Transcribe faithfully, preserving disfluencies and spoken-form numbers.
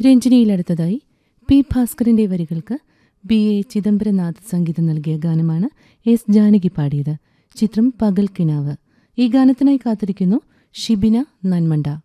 രഞ്ജനിയിലടുത്തതായി P ഭാസ്കരന്റെ വരികൾക്ക് B A Chidambaranath സംഗീതം നൽകിയ ഗാനമാണ് എസ് ജാനകി പാടിയത്. ചിത്രം പകൽ കിനാവ്. ഈ ഗാനത്തിനായി കാത്തിരിക്കുന്നു ഷിബിന നന്മണ്ട.